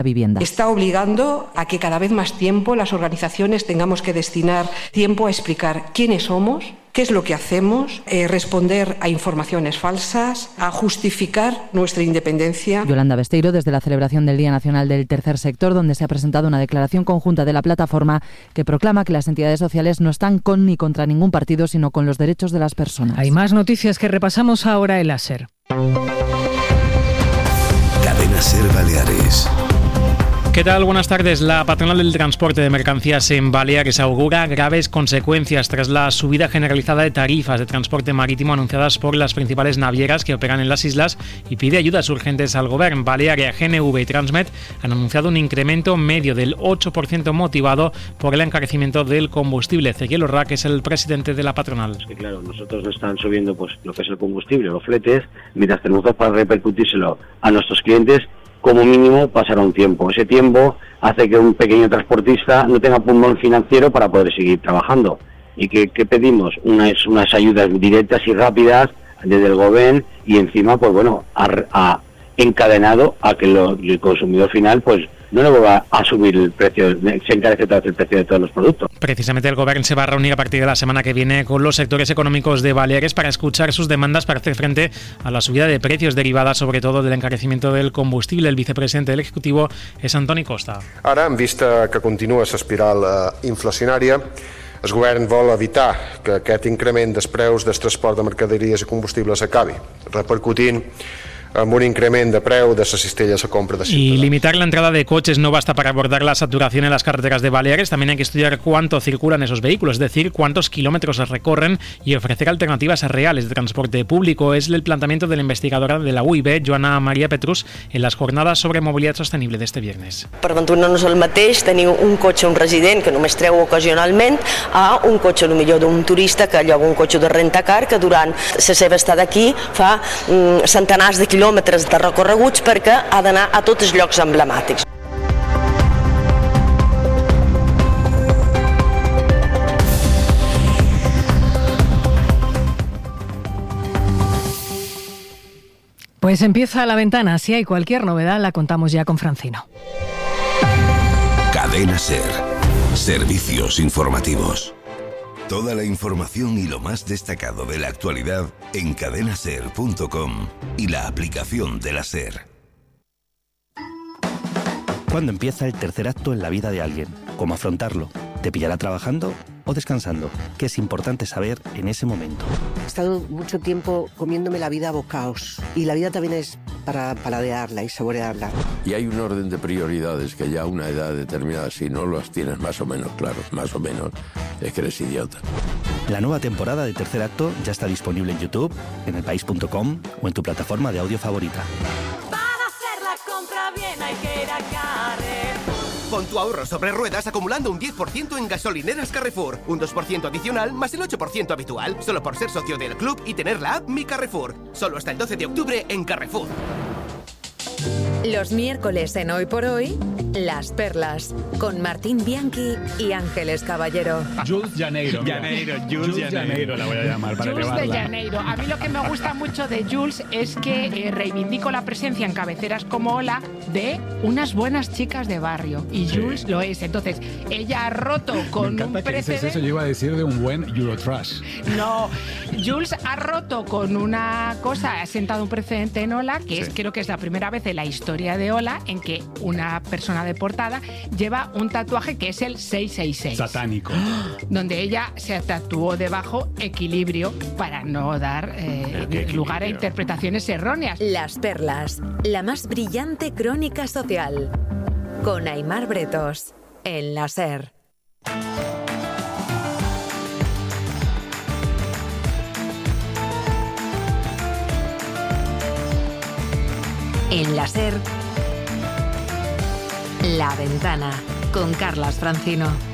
vivienda. Está obligando a que cada vez más tiempo las organizaciones tengamos que destinar tiempo a explicar quiénes somos, qué es lo que hacemos, responder a informaciones falsas, a justificar nuestra independencia. Yolanda Besteiro, desde la celebración del Día Nacional del Tercer Sector, donde se ha presentado una declaración conjunta de la plataforma que proclama que las entidades sociales no están con ni contra ningún partido, sino con los derechos de las personas. Hay más noticias que repasamos ahora en la SER. Cadena SER Baleares. ¿Qué tal? Buenas tardes. La patronal del transporte de mercancías en Baleares augura graves consecuencias tras la subida generalizada de tarifas de transporte marítimo anunciadas por las principales navieras que operan en las islas y pide ayudas urgentes al Gobierno. Balearia, GNV y Transmet han anunciado un incremento medio del 8% motivado por el encarecimiento del combustible. Ezequiel Orra, que es el presidente de la patronal. Es que claro, nosotros nos están subiendo pues lo que es el combustible, los fletes, mientras tenemos que para repercutírselo a nuestros clientes. Como mínimo pasará un tiempo. Ese tiempo hace que un pequeño transportista no tenga pulmón financiero para poder seguir trabajando. ¿Y qué pedimos? Unas ayudas directas y rápidas desde el Gobierno y encima, pues bueno, encadenado a que el consumidor final pues no le va a subir el precio, se encarece otra vez el precio de todos los productos. Precisamente el Gobierno se va a reunir a partir de la semana que viene con los sectores económicos de Baleares para escuchar sus demandas para hacer frente a la subida de precios derivada sobre todo del encarecimiento del combustible. El vicepresidente del Ejecutivo es Antoni Costa. Ara, en vista que continua l'espiral inflacionària, el Govern vol evitar que aquest increment dels preus del transport de mercaderies i combustibles acabi, repercutint amb un increment de preu de les cistelles a compra de ciutadans. Y limitar la entrada de coches no basta para abordar la saturación en las carreteras de Baleares. También hay que estudiar cuánto circulan esos vehículos, es decir, cuántos kilómetros recorren y ofrecer alternativas reales de transporte público. Es el planteamiento de la investigadora de la UIB, Joana Maria Petrus, en las jornadas sobre movilidad sostenible de este viernes. Per ventura no és el mateix tenir un cotxe, un resident que només treu ocasionalment, a un cotxe potser d'un turista que lloga un cotxe de rentacar que durant la seva estada aquí fa centenars de quilòmetres de recorreguts perquè ha d'anar a tots els llocs emblemàtics. Pues empieza La Ventana. Si hay cualquier novedad, la contamos ya con Francino. Cadena SER. Servicios informativos. Toda la información y lo más destacado de la actualidad en cadenaser.com y la aplicación de la SER. ¿Cuándo empieza el tercer acto en la vida de alguien? ¿Cómo afrontarlo? ¿Te pillará trabajando o descansando? ¿Qué es importante saber en ese momento? He estado mucho tiempo comiéndome la vida a bocaos y la vida también es para paladearla y saborearla. Y hay un orden de prioridades que ya a una edad determinada, si no los tienes más o menos claros, más o menos, es que eres idiota. La nueva temporada de Tercer Acto ya está disponible en YouTube, en elpaís.com o en tu plataforma de audio favorita. Para hacer la compra bien hay que ir a Carrefour. Pon tu ahorro sobre ruedas acumulando un 10% en gasolineras Carrefour. Un 2% adicional más el 8% habitual. Solo por ser socio del club y tener la app Mi Carrefour. Solo hasta el 12 de octubre en Carrefour. Los miércoles en Hoy por Hoy, Las Perlas, con Martín Bianchi y Ángeles Caballero. Jules Janeiro. Jules Janeiro la voy a llamar para Jules elevarla. de Janeiro. A mí lo que me gusta mucho de Jules es que reivindico la presencia en cabeceras como Hola de unas buenas chicas de barrio. Y Jules lo es. Entonces, ella ha roto con Me encanta un que dices precedente. eso, yo iba a decir de un buen Eurotrash. No, Jules ha roto con una cosa, ha sentado un precedente en Hola, que es, creo que es la primera vez en la historia de Hola en que una persona de portada lleva un tatuaje que es el 666. Satánico. Donde ella se tatuó debajo equilibrio para no dar lugar a interpretaciones erróneas. Las Perlas, la más brillante crónica social. Con Aimar Bretos, en la SER. En la SER, La Ventana, con Carlas Francino.